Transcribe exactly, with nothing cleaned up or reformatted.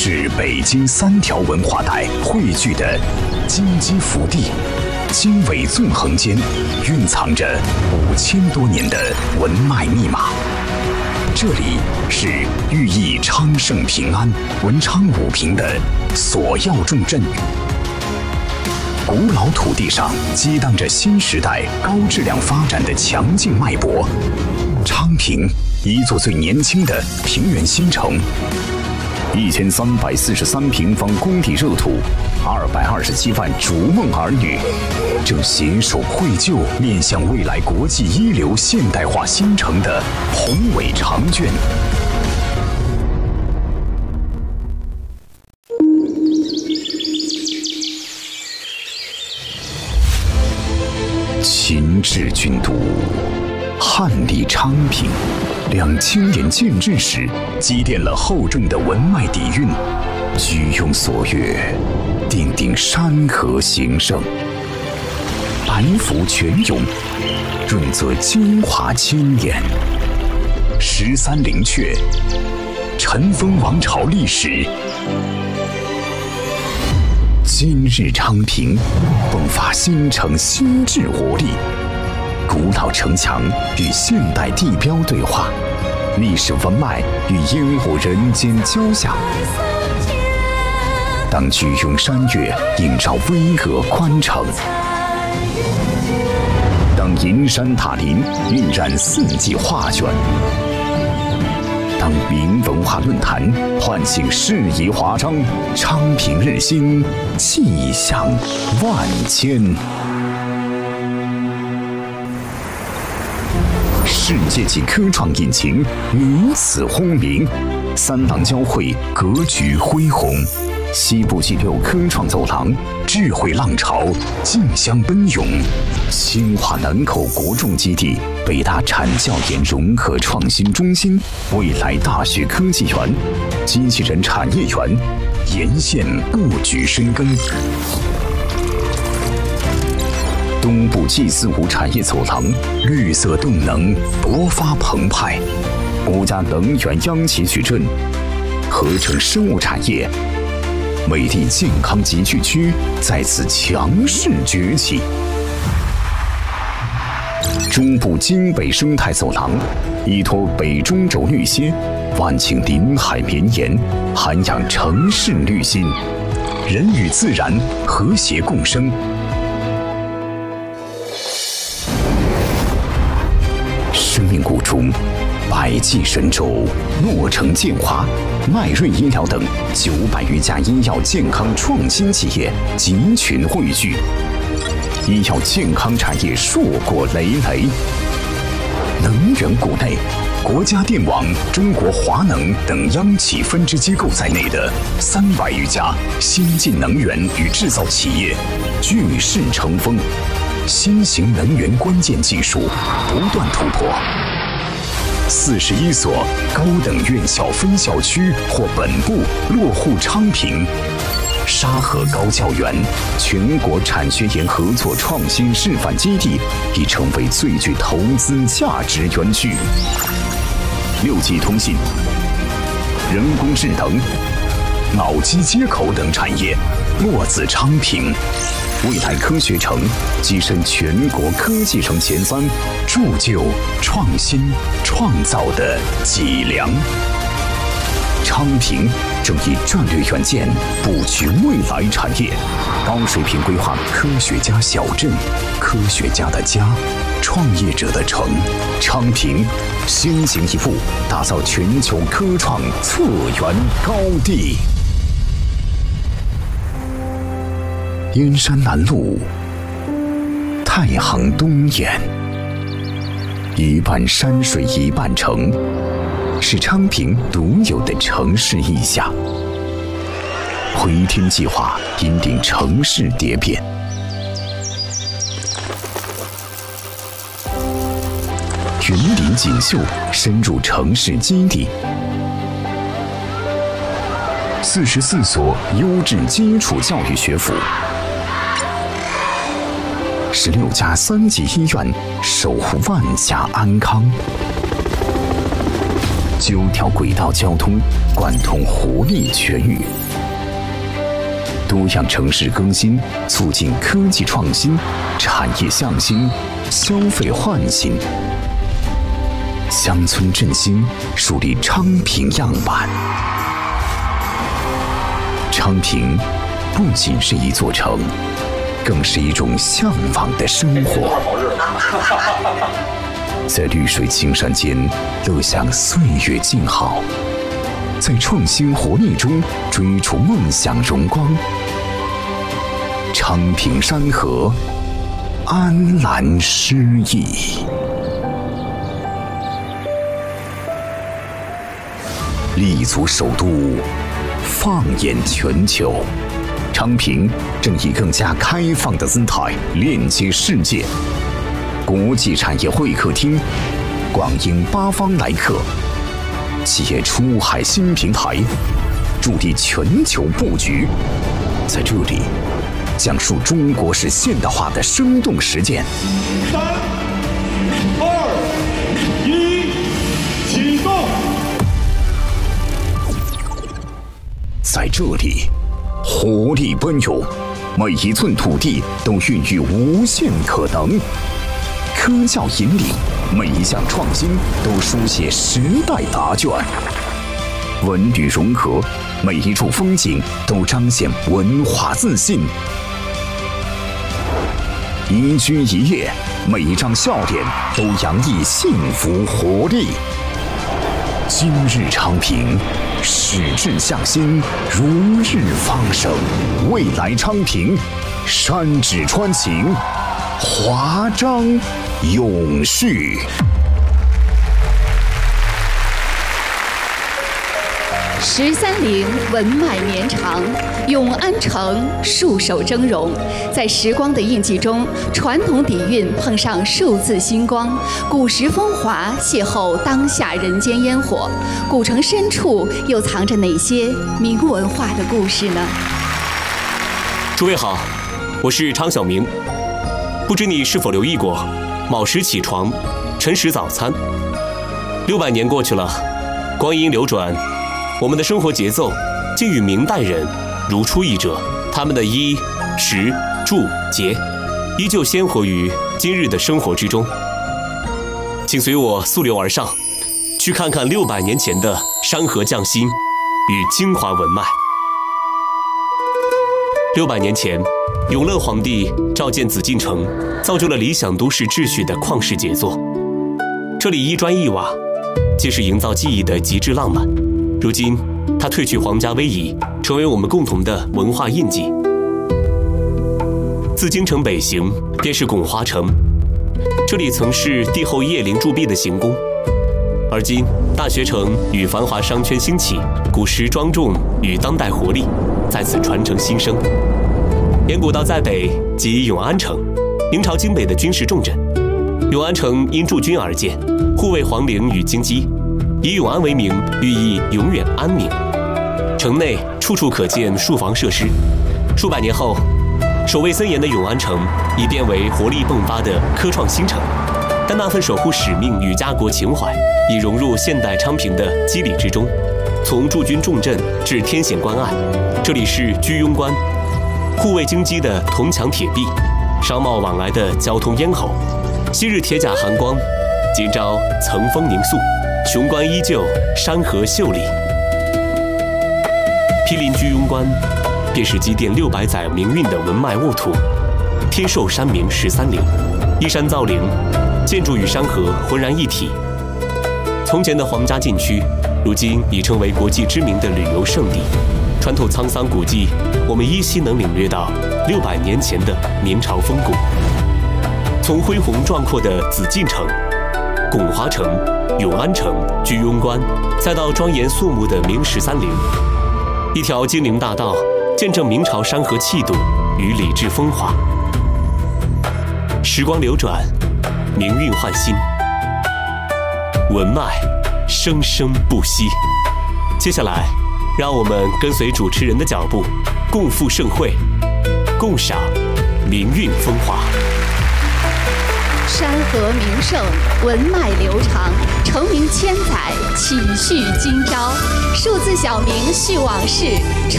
是北京三条文化带汇聚的金鸡福地，经纬纵横间蕴藏着五千多年的文脉密码。这里是寓意昌盛平安、文昌武平的索要重镇。古老土地上激荡着新时代高质量发展的强劲脉搏。昌平，一座最年轻的平原新城，一千三百四十三平方公里热土，二百二十七万逐梦儿女，正携手绘就面向未来国际一流现代化新城的宏伟长卷。秦制军都，汉立昌平，两千年建制时，积淀了厚重的文脉底蕴，居庸所阅，定定山河形胜。白服泉涌，润泽精华千年。十三陵阙，尘封王朝历史。今日昌平，迸发新城新质活力。古老城墙与现代地标对话，历史文脉与烟火人间交响。当居庸山岳映照巍峨宽城，当银山塔林晕染四季画卷，当明文化论坛唤醒世仪华章，昌平日新，气象万千。世界级科创引擎如此轰鸣，三廊交汇，格局恢宏。西部 G 六科创走廊，智慧浪潮竞相奔涌。清华南口国重基地，北大产教研融合创新中心，未来大学科技园，机器人产业园，沿线布局深耕。东部 G 四五产业走廊，绿色动能勃发澎湃。国家能源央企矩阵，合成生物产业。美丽健康集聚区在此强势崛起。中部京北生态走廊，依托北中轴绿歇，万顷林海绵延，涵养城市绿心，人与自然和谐共生。生命谷中，百济神州、诺城建华、迈瑞医疗等九百余家医药健康创新企业集群汇聚，医药健康产业硕果累累。能源股内，国家电网、中国华能等央企分支机构在内的三百余家先进能源与制造企业聚势成风，新型能源关键技术不断突破。四十一所高等院校分校区或本部落户昌平。沙河高教园全国产学研合作创新示范基地已成为最具投资价值园区。六 G 通信、人工智能、脑机接口等产业落自昌平。未来科学城跻身全国科技城前三，铸就创新创造的脊梁。昌平正以战略远见布局未来产业，高水平规划科学家小镇、科学家的家、创业者的城。昌平先行一步，打造全球科创策源高地。燕山南路，太行东沿，一半山水一半城，是昌平独有的城市意象。回天计划引领城市蝶变。园林锦绣深入城市基地。四十四所优质基础教育学府。十六家三级医院守护万家安康。 九条轨道交通贯通活力全域，多样城市更新促进科技创新、产业向新、消费焕新，乡村振兴树立昌平样板。昌平不仅是一座城，更是一种向往的生活。在绿水青山间乐享岁月静好，在创新活力中追逐梦想荣光。昌平山河，安澜诗意。立足首都，放眼全球，昌平正以更加开放的姿态链接世界。国际产业会客厅，广迎八方来客，企业出海新平台，助力全球布局。在这里，讲述中国式现代化的生动实践。 三、二、一，启动！ 在这里，活力奔涌，每一寸土地都孕育无限可能。科教引领，每一项创新都书写时代答卷；文旅融合，每一处风景都彰显文化自信；宜居宜业，每一张笑脸都洋溢幸福活力。今日昌平，矢志向心，如日方升；未来昌平，山指川情，华章永续。 十三陵文脉绵长，永安城戍守峥嵘。在时光的印记中，传统底蕴碰上数字星光，古时风华邂逅当下人间烟火。古城深处又藏着哪些明文化的故事呢？ 诸位好，我是昌小明。不知你是否留意过，卯时起床，辰时早餐。六百年过去了，光阴流转，我们的生活节奏竟与明代人如出一辙。他们的衣、食、住、节，依旧鲜活于今日的生活之中。请随我溯流而上，去看看六百年前的山河匠心与精华文脉。六百年前，永乐皇帝召见紫禁城，造就了理想都市秩序的旷世杰作。这里一砖一瓦，皆是营造记忆的极致浪漫。如今，它褪去皇家威仪，成为我们共同的文化印记。自京城北行，便是拱华城，这里曾是帝后叶灵铸币的行宫。而今，大学城与繁华商圈兴起，古时庄重与当代活力在此传承新生。沿古道在北即永安城，明朝京北的军事重镇。永安城因驻军而建，护卫皇陵与京畿，以永安为名，寓意永远安宁。城内处处可见戍防设施。数百年后，守卫森严的永安城已变为活力迸发的科创新城。但那份守护使命与家国情怀已融入现代昌平的肌理之中。从驻军重镇至天险关隘，这里是居庸关，护卫京畿的铜墙铁壁，商贸往来的交通咽喉。昔日铁甲寒光，今朝层峰凝肃，雄关依旧，山河秀丽。毗邻居庸关，便是积淀六百载名韵的文脉沃土。天寿山名十三陵，依山造陵，建筑与山河浑然一体。从前的皇家禁区，如今已成为国际知名的旅游胜地。穿透沧桑古迹，我们依稀能领略到六百年前的明朝风骨。从恢宏壮阔的紫禁城、拱华城、永安城、居庸关，再到庄严肃穆的明十三陵，一条金陵大道，见证明朝山河气度与礼制风华。时光流转，名韵焕新，文脉生生不息。接下来，让我们跟随主持人的脚步，共赴盛会，共赏名韵风华。 山河名胜，文脉流长， 成名千载，岂续今朝。数字小明续往事，